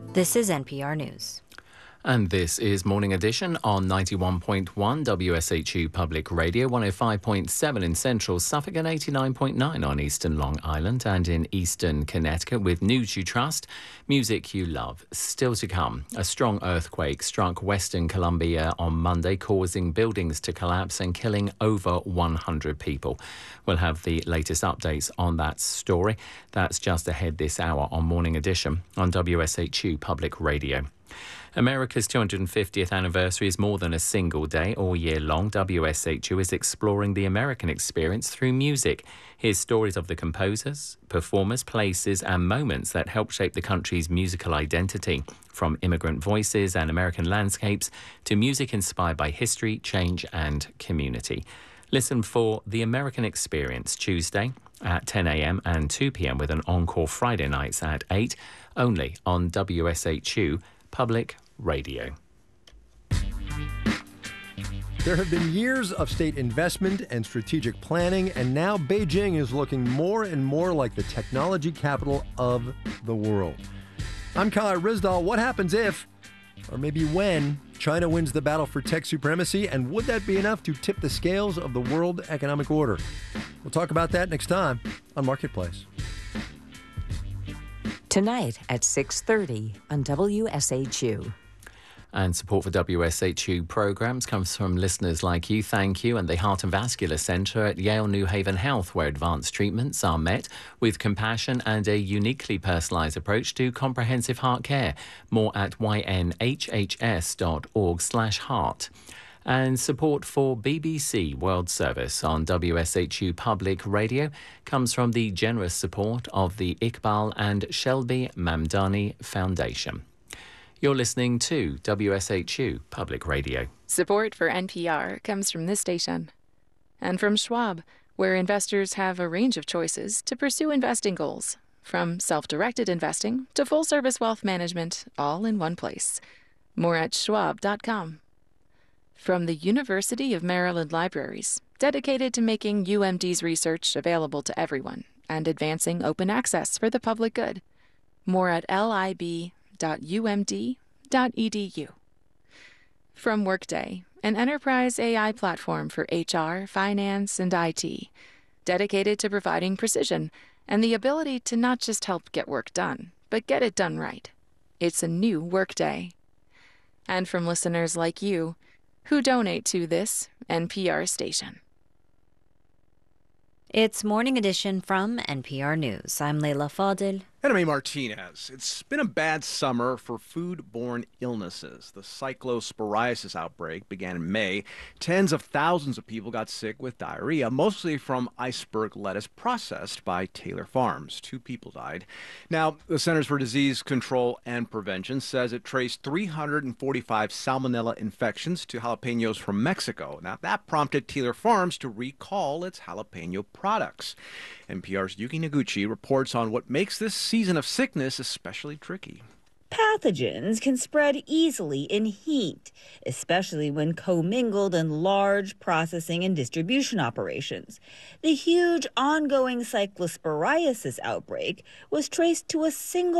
This is NPR News. And this is Morning Edition on 91.1 WSHU Public Radio, 105.7 in central Suffolk and 89.9 on eastern Long Island and in eastern Connecticut with news you trust, music you love. Still to come, a strong earthquake struck Western Colombia on Monday, causing buildings to collapse and killing over 100 people. We'll have the latest updates on that story. That's just ahead this hour on Morning Edition on WSHU Public Radio. America's 250th anniversary is more than a single day. All year long, WSHU is exploring the American experience through music. Here's stories of the composers, performers, places and moments that help shape the country's musical identity, from immigrant voices and American landscapes to music inspired by history, change and community. Listen for The American Experience Tuesday at 10 a.m. and 2 p.m. with an encore Friday nights at 8, only on WSHU Public Radio. There have been years of state investment and strategic planning, and now Beijing is looking more and more like the technology capital of the world. I'm Kyle Rizdal. What happens if, or maybe when, China wins the battle for tech supremacy, and would that be enough to tip the scales of the world economic order? We'll talk about that next time on Marketplace. Tonight at 6:30 on WSHU. And support for WSHU programs comes from listeners like you. Thank you. And the Heart and Vascular Centre at Yale New Haven Health, where advanced treatments are met with compassion and a uniquely personalised approach to comprehensive heart care. More at ynhhs.org/heart. And support for BBC World Service on WSHU Public Radio comes from the generous support of the Iqbal and Shelby Mamdani Foundation. You're listening to WSHU Public Radio. Support for NPR comes from this station and from Schwab, where investors have a range of choices to pursue investing goals, from self-directed investing to full-service wealth management, all in one place. More at schwab.com. From the University of Maryland Libraries, dedicated to making UMD's research available to everyone and advancing open access for the public good. More at lib.umd.edu. From Workday, an enterprise AI platform for HR, finance, and IT, dedicated to providing precision and the ability to not just help get work done, but get it done right. It's a new Workday. And from listeners like you, who donate to this NPR station. It's Morning Edition from NPR News. I'm Leila Fadil. And I'm A. Martinez. It's been a bad summer for food-borne illnesses. The cyclosporiasis outbreak began in May. Tens of thousands of people got sick with diarrhea, mostly from iceberg lettuce processed by Taylor Farms. 2 people died. Now, the Centers for Disease Control and Prevention says it traced 345 salmonella infections to jalapenos from Mexico. Now, that prompted Taylor Farms to recall its jalapeno products. NPR's Yuki Noguchi reports on what makes this season of sickness especially tricky. Pathogens can spread easily in heat, especially when commingled in large processing and distribution operations. The huge ongoing cyclosporiasis outbreak was traced to a single